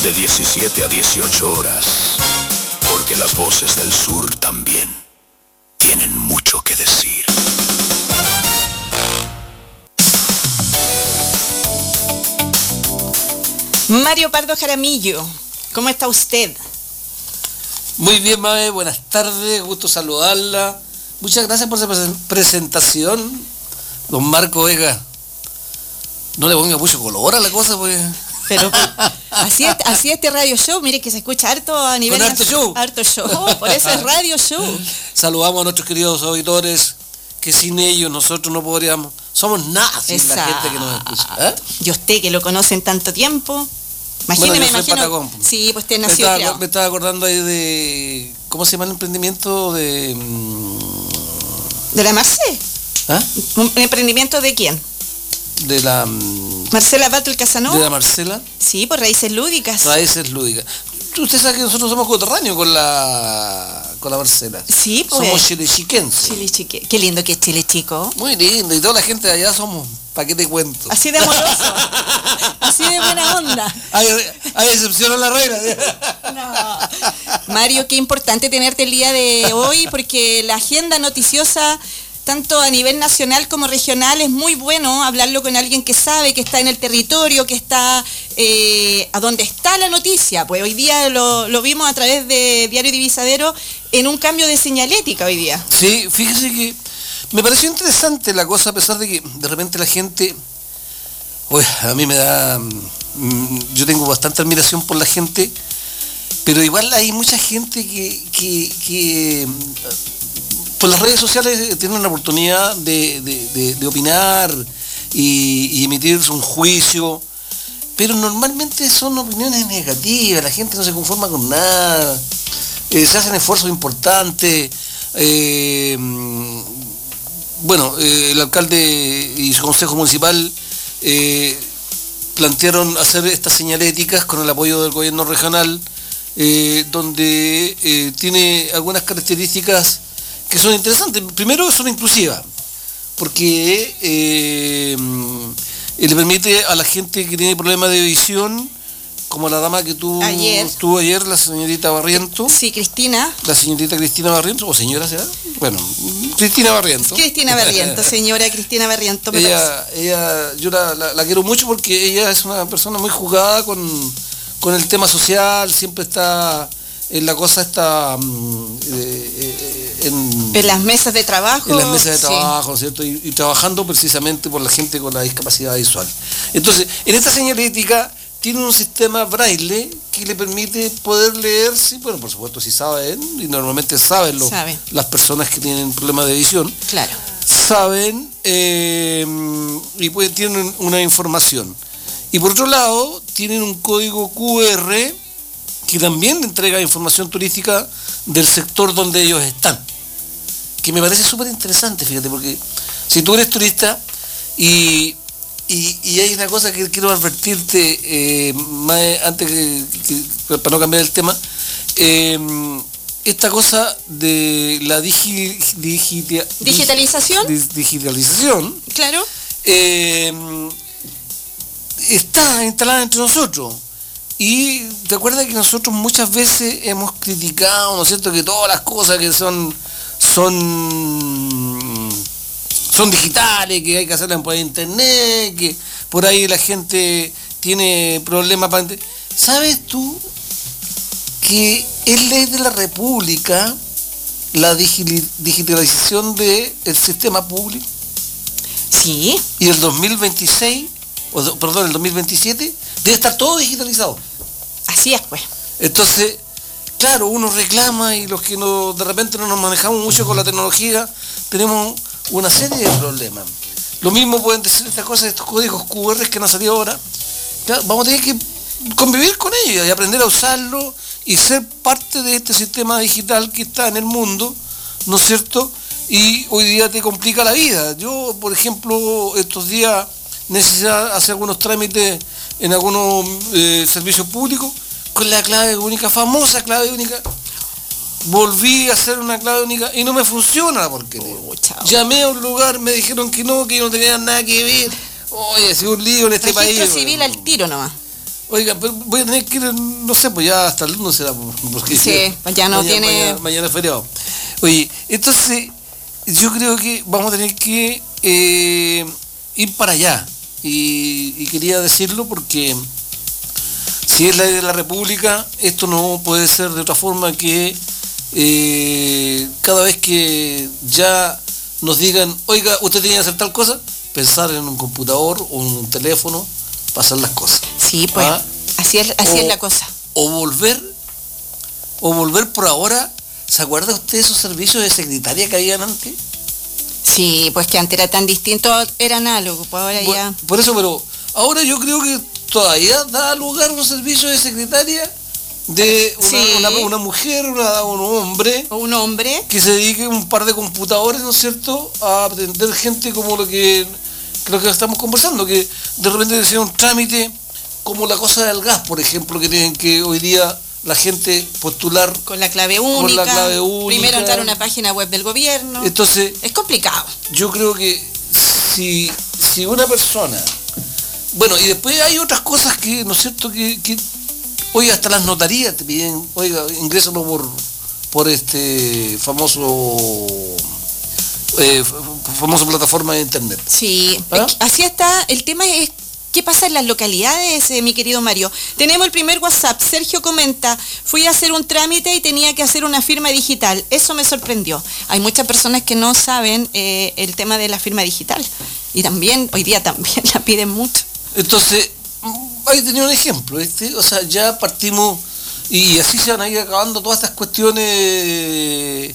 de 17 a 18 horas, porque las voces del sur también tienen mucho que decir. Mario Pardo Jaramillo, ¿cómo está usted? Muy bien, Mae, buenas tardes, gusto saludarla. Muchas gracias por esa presentación, don Marco Vega. No le ponga mucho color a la cosa, pues. Pero así este radio show, mire que se escucha harto a nivel... Con harto show. Harto show, por eso es radio show. Saludamos a nuestros queridos auditores, que sin ellos nosotros no podríamos... Somos nada sin la gente que nos escucha. ¿Eh? Y usted que lo conoce en tanto tiempo... Bueno, yo soy Patagón. Sí, pues usted nació criado. Me estaba acordando ahí de... ¿Cómo se llama el emprendimiento? ¿De la Marce? ¿Ah? ¿Un emprendimiento de quién? De la... Marcela Battle Casanova. ¿De la Marcela? Sí, por Raíces Lúdicas. Raíces Lúdicas. Usted sabe que nosotros somos coterráneos con la Marcela. Sí, pues. Somos chilechiquenses. Qué lindo que es Chile Chico. Muy lindo, y toda la gente de allá somos, ¿para qué te cuento? Así de amoroso. Así de buena onda. Hay excepción a la regla. No. Mario, qué importante tenerte el día de hoy, porque la agenda noticiosa, tanto a nivel nacional como regional, es muy bueno hablarlo con alguien que sabe, que está en el territorio, que está a donde está la noticia. Pues hoy día lo vimos a través de Diario Divisadero en un cambio de señalética hoy día. Sí, fíjese que me pareció interesante la cosa, a pesar de que de repente la gente... Pues a mí me da... Yo tengo bastante admiración por la gente, pero igual hay mucha gente que por las redes sociales tienen la oportunidad de opinar y emitir un juicio, pero normalmente son opiniones negativas, la gente no se conforma con nada, se hacen esfuerzos importantes. Bueno, el alcalde y su consejo municipal plantearon hacer estas señaléticas con el apoyo del gobierno regional, donde tiene algunas características que son interesantes. Primero, son inclusivas, porque le permite a la gente que tiene problemas de visión, como la dama que estuvo ayer, la señorita Barriento. Sí, Cristina. La señorita Cristina Barriento, o señora será. Bueno, Cristina Barriento. Cristina Barriento, señora Cristina Barriento. Ella yo la quiero mucho porque ella es una persona muy jugada con el tema social, siempre está en la cosa, está en las mesas de trabajo. En las mesas de trabajo, ¿cierto? Y trabajando precisamente por la gente con la discapacidad visual. Entonces, en esta señalética tiene un sistema braille que le permite poder leer, sí, bueno, por supuesto, si saben, y normalmente saben las personas que tienen problemas de visión. Claro. Saben y tienen una información. Y por otro lado, tienen un código QR que también entrega información turística del sector donde ellos están. Que me parece súper interesante, fíjate, porque si tú eres turista y hay una cosa que quiero advertirte, antes para no cambiar el tema, esta cosa de la digitalización, claro, está instalada entre nosotros. Y te acuerdas que nosotros muchas veces hemos criticado, ¿no es cierto?, que todas las cosas que son digitales, que hay que hacerlas por internet, que por ahí la gente tiene problemas para... ¿Sabes tú que es ley de la República la digitalización del sistema público? Sí. Y el 2026, el 2027, debe estar todo digitalizado. Así es, pues. Entonces, claro, uno reclama y los que de repente no nos manejamos mucho con la tecnología, tenemos una serie de problemas. Lo mismo pueden decir estas cosas, estos códigos QR que han salido ahora. Claro, vamos a tener que convivir con ellos y aprender a usarlo y ser parte de este sistema digital que está en el mundo, ¿no es cierto? Y hoy día te complica la vida. Yo, por ejemplo, estos días necesitaba hacer algunos trámites en algunos servicios públicos con la clave única, famosa clave única. Volví a hacer una clave única y no me funciona porque llamé a un lugar, me dijeron que no tenían nada que ver. Oye, ha sido un lío en este país. Registro civil al tiro nomás. Oiga, pero voy a tener que ir, no sé, pues ya hasta el lunes será, porque Sí, ya no tiene... mañana es feriado. Oye, entonces yo creo que vamos a tener que ir para allá. Y quería decirlo porque si es la de la República, esto no puede ser de otra forma que cada vez que ya nos digan, oiga, usted tiene que hacer tal cosa, pensar en un computador o en un teléfono, pasar las cosas. Sí, pues, así es la cosa. O volver por ahora. ¿Se acuerda usted de esos servicios de secretaria que habían antes? Sí, pues que antes era tan distinto, era análogo, pues ahora ya... Por eso, pero ahora yo creo que todavía da lugar un servicio de secretaria de una mujer, un hombre... O un hombre. Que se dedique a un par de computadores, ¿no es cierto?, a atender gente como lo que estamos conversando, que de repente decía un trámite como la cosa del gas, por ejemplo, que tienen que hoy día la gente postular con la clave única. Primero entrar a una página web del gobierno. Entonces, es complicado. Yo creo que si una persona... Bueno, y después hay otras cosas que, ¿no es cierto?, que hoy hasta las notarías te piden, oiga, ingrésalo por este famosa plataforma de internet. Sí, así está. El tema es qué pasa en las localidades, mi querido Mario. Tenemos el primer WhatsApp. Sergio comenta, fui a hacer un trámite y tenía que hacer una firma digital. Eso me sorprendió. Hay muchas personas que no saben el tema de la firma digital. Y también, hoy día también la piden mucho. Entonces, ahí tenía un ejemplo, o sea, ya partimos y así se van a ir acabando todas estas cuestiones,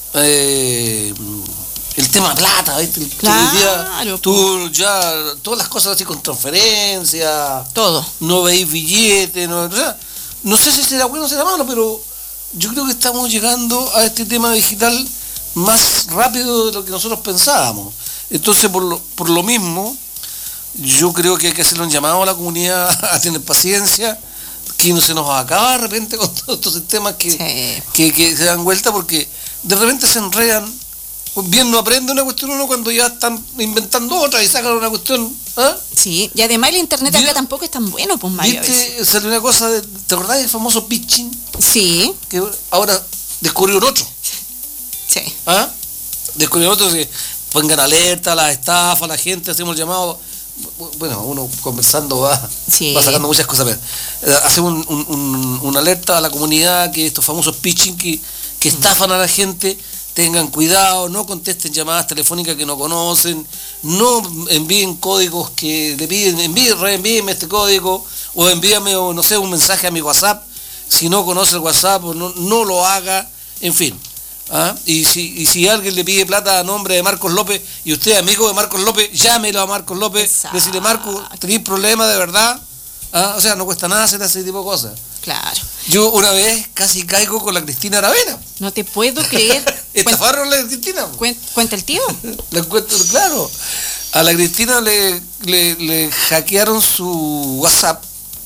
el tema plata, ¿viste? Claro, hoy día, tú ya, todas las cosas así con transferencia, todo. No veis billetes, o sea, no sé si será bueno o será malo, pero yo creo que estamos llegando a este tema digital más rápido de lo que nosotros pensábamos. Entonces, por lo mismo, yo creo que hay que hacerle un llamado a la comunidad a tener paciencia, que no se nos acaba de repente con todos estos sistemas que se dan vuelta, porque de repente se enredan. Bien no aprende una cuestión uno cuando ya están inventando otra y sacan una cuestión. Sí, y además el internet acá tampoco es tan bueno, pues Mario. ¿Viste? Salió una cosa, ¿te acordás del famoso pitching? Sí. Que ahora descubrieron otro. Sí. Descubrieron otro que pongan alerta a las estafas, a la gente, hacemos el llamado. Bueno, uno conversando va sacando muchas cosas. Hacemos una alerta a la comunidad que estos famosos pitching que estafan a la gente, tengan cuidado, no contesten llamadas telefónicas que no conocen, no envíen códigos que le piden, reenvíenme este código, o envíame, no sé, un mensaje a mi WhatsApp, si no conoce el WhatsApp, no lo haga, en fin. Y si alguien le pide plata a nombre de Marcos López y usted es amigo de Marcos López, llámelo a Marcos López, decirle, Marcos, ¿tenéis problemas de verdad? O sea, no cuesta nada hacer ese tipo de cosas. Claro. Yo una vez casi caigo con la Cristina Aravena. No te puedo creer. Estafaron a la Cristina. ¿Cuenta el tío? La encuentro, claro. A la Cristina le hackearon su WhatsApp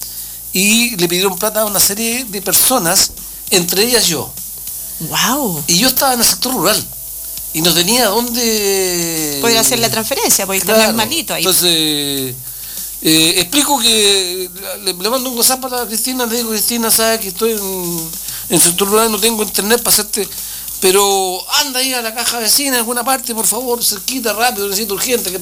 y le pidieron plata a una serie de personas, entre ellas yo. Wow. Y yo estaba en el sector rural y no tenía dónde poder hacer la transferencia, porque está normalito ahí. Entonces, explico que le mando un WhatsApp a la Cristina, le digo, Cristina, sabes que estoy en el sector rural, no tengo internet para hacerte, pero anda ahí a la caja vecina en alguna parte, por favor, cerquita, rápido, necesito urgente, que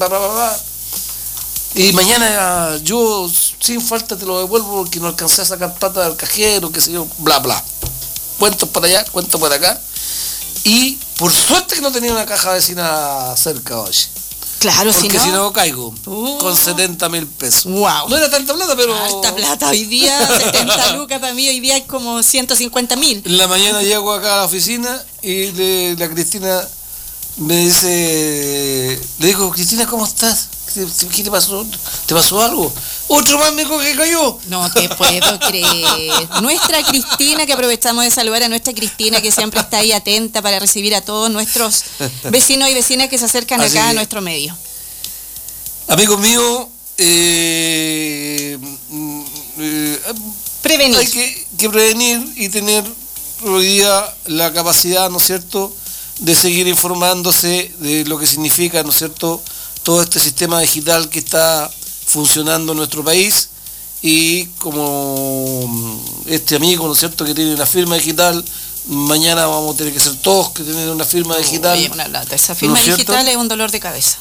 y mañana yo sin falta te lo devuelvo porque no alcancé a sacar plata del cajero, qué sé yo, bla bla. Cuentos para allá, cuentos para acá. Y por suerte que no tenía una caja vecina cerca hoy. Claro, porque si no caigo con 70.000 pesos. Wow. No era tanta plata, pero... Alta plata hoy día, 70 lucas para mí, hoy día es como 150.000. En la mañana llego acá a la oficina y la Cristina me dice, le digo, Cristina, ¿cómo estás? ¿Qué te pasó? ¿Te pasó algo? Otro más me que cayó. No te puedo creer. Nuestra Cristina, que aprovechamos de saludar a nuestra Cristina, que siempre está ahí atenta para recibir a todos nuestros vecinos y vecinas que se acercan acá a nuestro medio. Amigos míos, prevenir. Hay que prevenir y tener hoy día la capacidad, ¿no es cierto?, de seguir informándose de lo que significa, ¿no es cierto?, todo este sistema digital que está funcionando en nuestro país y como este amigo, ¿no es cierto?, que tiene una firma digital, mañana vamos a tener que ser todos que tienen una firma digital. Oye, una lata. Esa firma digital es un dolor de cabeza.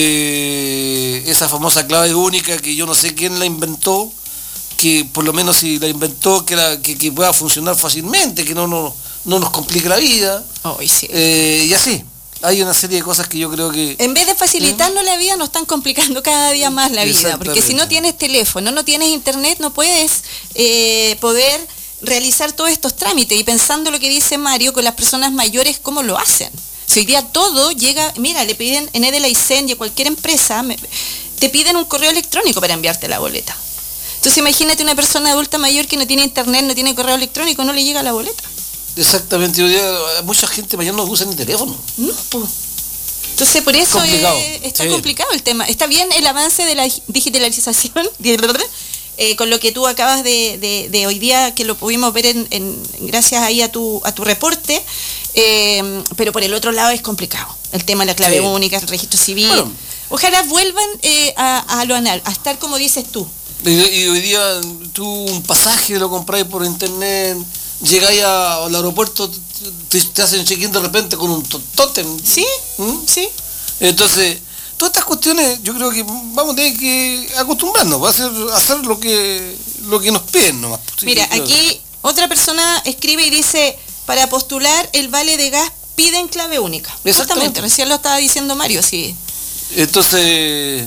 Esa famosa clave única que yo no sé quién la inventó, que por lo menos si la inventó, que pueda funcionar fácilmente, que no nos complique la vida. Sí. Y así. Hay una serie de cosas que yo creo que... En vez de facilitarnos la vida, nos están complicando cada día más la vida. Porque si no tienes teléfono, no tienes internet, no puedes poder realizar todos estos trámites. Y pensando lo que dice Mario, con las personas mayores, ¿cómo lo hacen? Si hoy día todo llega... Mira, le piden en Edelaicen y a cualquier empresa, te piden un correo electrónico para enviarte la boleta. Entonces imagínate una persona adulta mayor que no tiene internet, no tiene correo electrónico, no le llega la boleta. Exactamente, hoy día mucha gente mayor no usa ni teléfono. No, pues. Entonces por eso está sí. complicado el tema. Está bien el avance de la digitalización, con lo que tú acabas de hoy día, que lo pudimos ver gracias ahí a tu reporte, pero por el otro lado es complicado. El tema de la clave única, el registro civil. Bueno, ojalá vuelvan a lo anal, a estar como dices tú. Y hoy día tú un pasaje lo compráis por internet, llegáis al aeropuerto, te hacen check-in de repente con un tótem. Sí, sí. Entonces, todas estas cuestiones yo creo que vamos a tener que acostumbrarnos, a hacer lo que nos piden nomás. Mira, aquí otra persona escribe y dice, para postular el vale de gas piden clave única. Justamente, recién lo estaba diciendo Mario, sí. Entonces,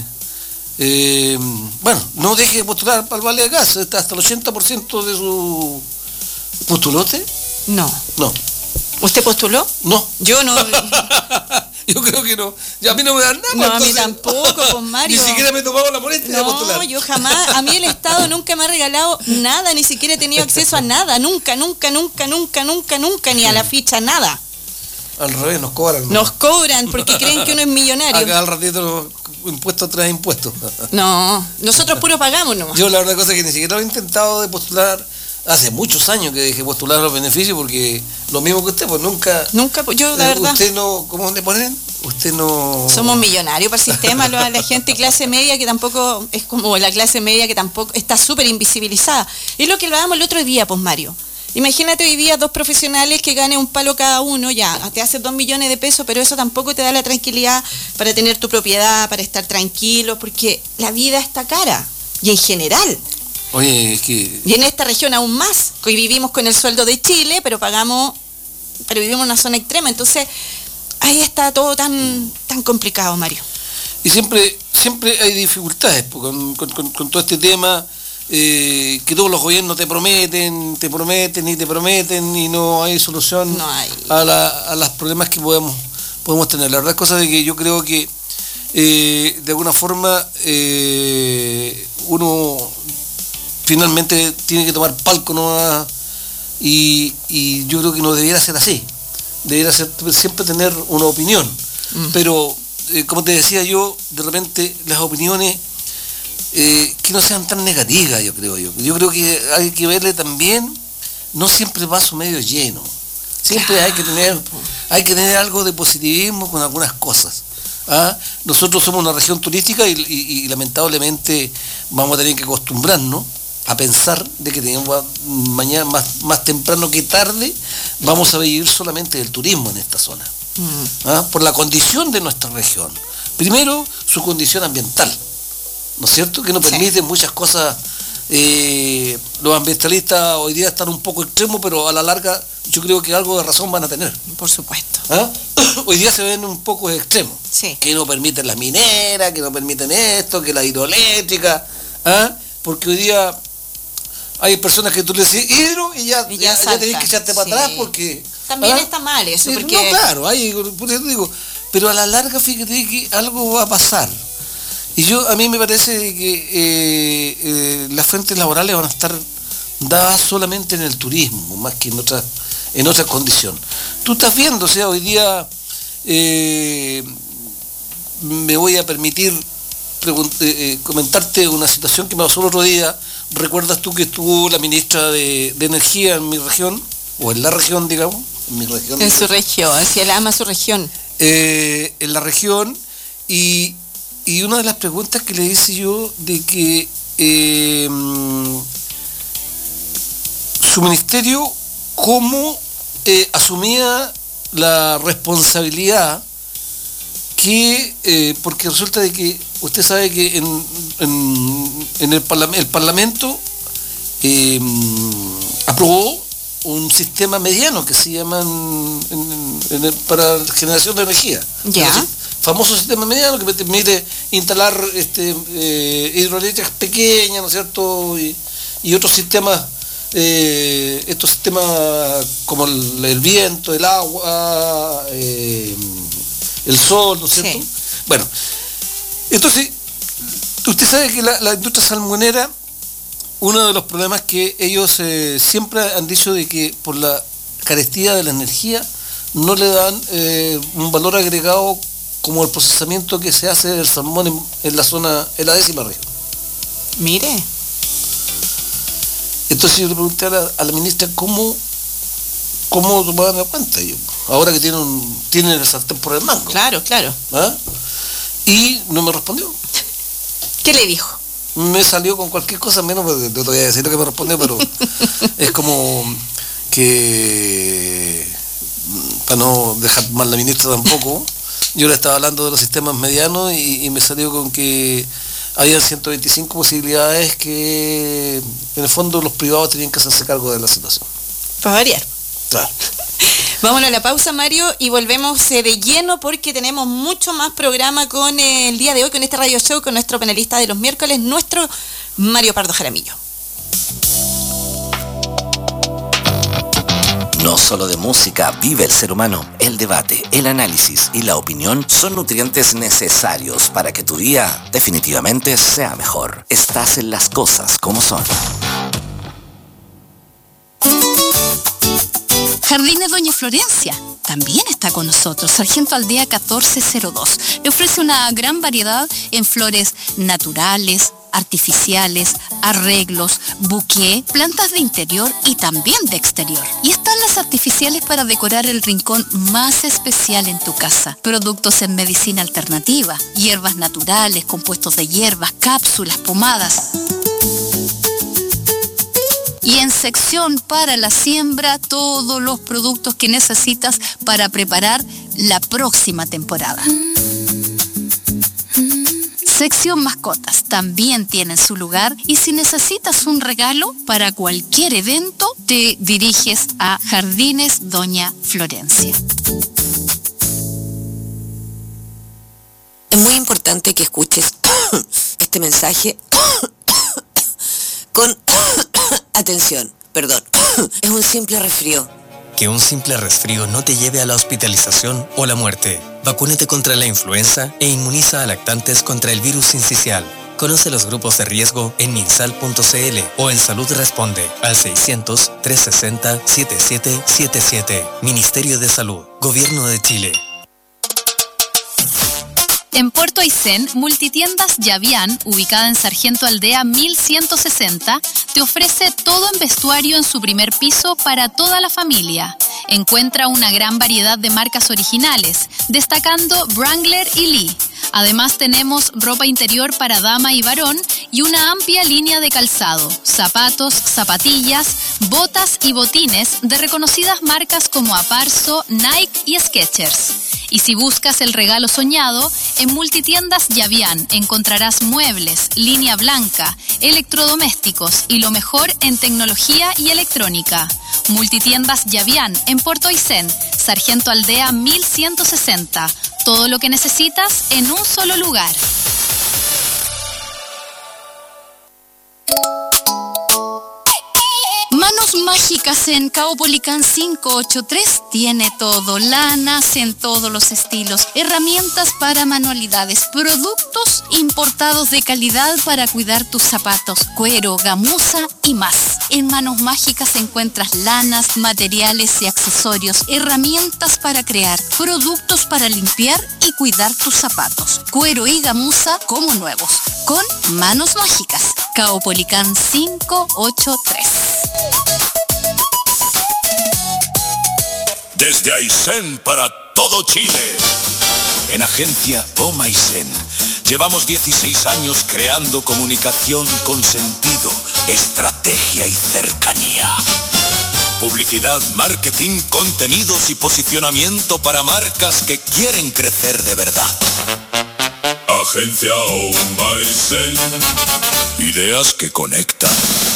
bueno, no deje de postular para el vale de gas, hasta el 80% de su... ¿Postulote? No. No. ¿Usted postuló? No. Yo no. Yo creo que no. Y a mí no me dan nada. No, a mí tampoco, con Mario. Ni siquiera me he tomado la molestia de postular. No, yo jamás. A mí el Estado nunca me ha regalado nada, ni siquiera he tenido acceso a nada. Nunca, ni a la ficha, nada. Al revés, nos cobran. Nos cobran porque creen que uno es millonario. Acá al ratito impuestos tras impuestos. No, nosotros puro pagamos nomás. Yo la verdad cosa es que ni siquiera he intentado de postular. Hace muchos años que dejé postular los beneficios porque lo mismo que usted, pues nunca, yo la verdad. Usted no, ¿cómo le ponen? Usted no... Somos millonarios para el sistema, la gente clase media que tampoco, es como la clase media que tampoco está súper invisibilizada. Es lo que hablábamos el otro día, pues Mario. Imagínate hoy día dos profesionales que ganen un palo cada uno, ya, te hace 2 millones de pesos, pero eso tampoco te da la tranquilidad para tener tu propiedad, para estar tranquilo, porque la vida está cara, y en general. Oye, es que... Y en esta región aún más, que hoy vivimos con el sueldo de Chile, pero vivimos en una zona extrema, entonces ahí está todo tan complicado, Mario. Y siempre hay dificultades con todo este tema, que todos los gobiernos te prometen y no hay solución a los problemas que podemos tener. La verdad es cosa de que yo creo que de alguna forma uno finalmente tiene que tomar palco nomás, y yo creo que no debiera ser así. Debiera ser siempre tener una opinión. Pero, como te decía yo, de repente las opiniones que no sean tan negativas, yo creo. Yo creo que hay que verle también, no siempre vaso medio lleno. Siempre hay que tener algo de positivismo con algunas cosas. Nosotros somos una región turística y lamentablemente vamos a tener que acostumbrarnos a pensar de que tenemos mañana más temprano que tarde vamos a vivir solamente del turismo en esta zona, por la condición de nuestra región. Primero, su condición ambiental, ¿no es cierto?, que nos permite muchas cosas. Los ambientalistas hoy día están un poco extremos, pero a la larga yo creo que algo de razón van a tener. Por supuesto. Hoy día se ven un poco extremos, que no permiten las mineras, que no permiten esto, que la hidroeléctrica, porque hoy día hay personas que tú le decís hidro y ya tenés que echarte para atrás porque... También está mal eso, porque... No, claro, por eso digo, pero a la larga fíjate que algo va a pasar. Y a mí me parece que las fuentes laborales van a estar dadas solamente en el turismo, más que en otras condiciones. Tú estás viendo, o sea, hoy día me voy a permitir comentarte una situación que me pasó el otro día. ¿Recuerdas tú que estuvo la ministra de Energía en mi región? O en la región, digamos. En mi región. En su región, si él ama su región. En la región, y una de las preguntas que le hice yo de que su ministerio cómo asumía la responsabilidad que, porque resulta de que usted sabe que en el Parlamento aprobó un sistema mediano que se llama para generación de energía. Ya. ¿Sí? Famoso sistema mediano que permite instalar hidroeléctricas pequeñas, ¿no es cierto? Y otros sistemas, estos sistemas como el viento, el agua, el sol, ¿no es cierto? Sí. Bueno, entonces, usted sabe que la industria salmonera, uno de los problemas que ellos siempre han dicho de que por la carestía de la energía no le dan un valor agregado como el procesamiento que se hace del salmón en la zona, en la 10ª región. Mire. Entonces yo le pregunté a la ministra cómo tomaban la cuenta ellos, ahora que tienen el sartén por el mango. Claro. ¿Ah? Y no me respondió. ¿Qué le dijo? Me salió con cualquier cosa, menos, porque te voy a decir lo que me respondió, pero es como que, para no dejar mal la ministra tampoco, yo le estaba hablando de los sistemas medianos y me salió con que había 125 posibilidades que en el fondo los privados tenían que hacerse cargo de la situación. Para variar. Claro. Vámonos a la pausa, Mario, y volvemos de lleno porque tenemos mucho más programa con el día de hoy, con este radio show, con nuestro panelista de los miércoles, nuestro Mario Pardo Jaramillo. No solo de música vive el ser humano. El debate, el análisis y la opinión son nutrientes necesarios para que tu día definitivamente sea mejor. Estás en Las Cosas Como Son. Jardines Doña Florencia también está con nosotros. Sargento Aldea 1402. Le ofrece una gran variedad en flores naturales, artificiales, arreglos, buqué, plantas de interior y también de exterior. Y están las artificiales para decorar el rincón más especial en tu casa. Productos en medicina alternativa, hierbas naturales, compuestos de hierbas, cápsulas, pomadas. Y en sección para la siembra, todos los productos que necesitas para preparar la próxima temporada. Sección mascotas también tiene su lugar y si necesitas un regalo para cualquier evento, te diriges a Jardines Doña Florencia. Es muy importante que escuches este mensaje con atención. Perdón, es un simple resfrío. Que un simple resfrío no te lleve a la hospitalización o la muerte. Vacúnate contra la influenza e inmuniza a lactantes contra el virus sincicial. Conoce los grupos de riesgo en minsal.cl o en Salud Responde al 600-360-7777. Ministerio de Salud, Gobierno de Chile. En Puerto Aysén, Multitiendas Yavián, ubicada en Sargento Aldea 1160, te ofrece todo en vestuario en su primer piso para toda la familia. Encuentra una gran variedad de marcas originales, destacando Wrangler y Lee. Además tenemos ropa interior para dama y varón y una amplia línea de calzado, zapatos, zapatillas, botas y botines de reconocidas marcas como Aparso, Nike y Skechers. Y si buscas el regalo soñado, en Multitiendas Yavián encontrarás muebles, línea blanca, electrodomésticos y lo mejor en tecnología y electrónica. Multitiendas Yavián en Puerto Aysén, Sargento Aldea 1160. Todo lo que necesitas en un solo lugar. Manos Mágicas en Caupolicán 583 tiene todo, lanas en todos los estilos, herramientas para manualidades, productos importados de calidad para cuidar tus zapatos, cuero, gamuza y más. En Manos Mágicas encuentras lanas, materiales y accesorios, herramientas para crear, productos para limpiar y cuidar tus zapatos, cuero y gamuza como nuevos, con Manos Mágicas, Caupolicán 583. Desde Aysén para todo Chile. En Agencia OMA Aysén Llevamos 16 años creando comunicación con sentido, estrategia y cercanía. Publicidad, marketing, contenidos y posicionamiento para marcas que quieren crecer de verdad. Agencia Owned by Zen. Ideas que conectan.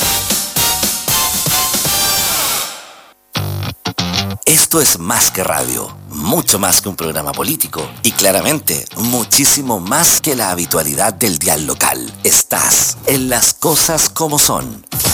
Esto es más que radio, mucho más que un programa político y claramente muchísimo más que la habitualidad del dial local. Estás en Las Cosas Como Son.